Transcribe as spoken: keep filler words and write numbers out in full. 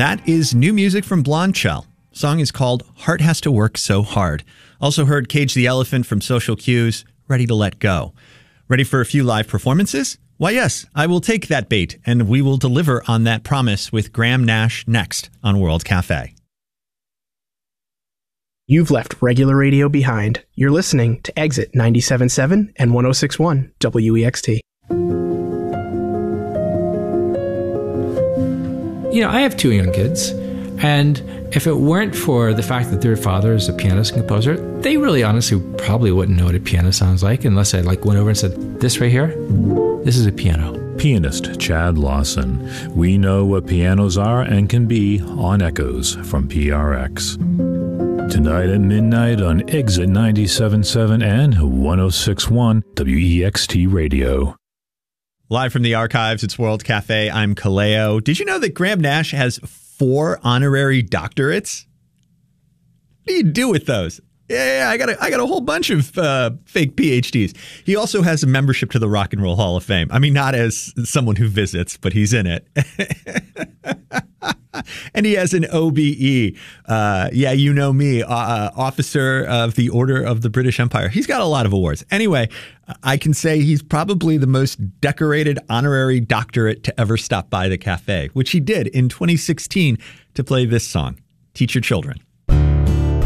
That is new music from Blondshell. Song is called Heart Has to Work So Hard. Also heard Cage the Elephant from Social Cues, Ready to Let Go. Ready for a few live performances? Why, yes, I will take that bait, and we will deliver on that promise with Graham Nash next on World Cafe. You've left regular radio behind. You're listening to Exit ninety-seven point seven and one oh six point one W E X T. You know, I have two young kids, and if it weren't for the fact that their father is a pianist and composer, they really honestly probably wouldn't know what a piano sounds like unless I like went over and said, this right here, this is a piano. Pianist Chad Lawson. We know what pianos are and can be on Echoes from P R X. Tonight at midnight on Exit ninety-seven point seven and one oh six point one W E X T Radio. Live from the archives, it's World Cafe. I'm Kaleo. Did you know that Graham Nash has four honorary doctorates? What do you do with those? Yeah, yeah I got a, I got a whole bunch of uh, fake P H Ds. He also has a membership to the Rock and Roll Hall of Fame. I mean, not as someone who visits, but he's in it. And he has an O B E. Uh, yeah, you know me, uh, Officer of the Order of the British Empire. He's got a lot of awards. Anyway, I can say he's probably the most decorated honorary doctorate to ever stop by the cafe, which he did in twenty sixteen to play this song, Teach Your Children.